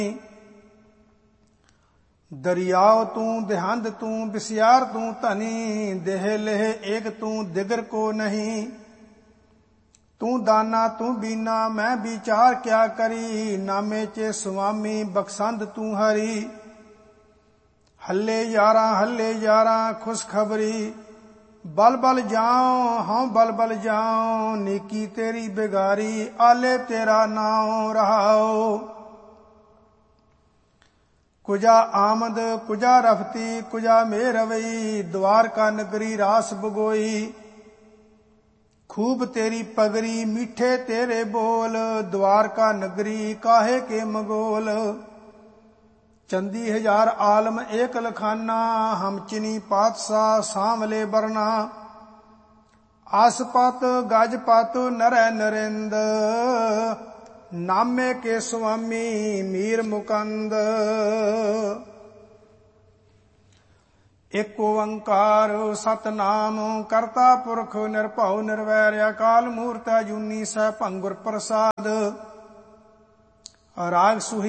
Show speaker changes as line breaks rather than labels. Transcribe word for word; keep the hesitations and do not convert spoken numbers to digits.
दरियाव तू देहंद तू बिस्यार तू धनी, देह लेह एक तू दिगर को नहीं। तू दाना तू बीना मैं विचार क्या करी, नामे चे स्वामी बख्शंद तू हरी। हल्ले यारा हल्ले यारा खुशखबरी, बल बल जाओ हाँ बल बल जाओ। नेकी तेरी बिगारी आले तेरा नाम रहाओ। कुजा आमद कुजा रफती कुजा मेरवई, द्वारका नगरी रास बगोई। खूब तेरी पगरी मीठे तेरे बोल, द्वारका नगरी काहे के मगोल। चंदी हजार आलम एक लखाना, हम चिनी पातशाह सांवले बरना। आसपात गजपात नरै नरेंद, नामे के स्वामी मीर मुकंद। एक ओंकार सतनाम करता पुरख, निरभउ निर्वैर अकाल मूरत अजूनी सैभं गुर प्रसाद। राग सुही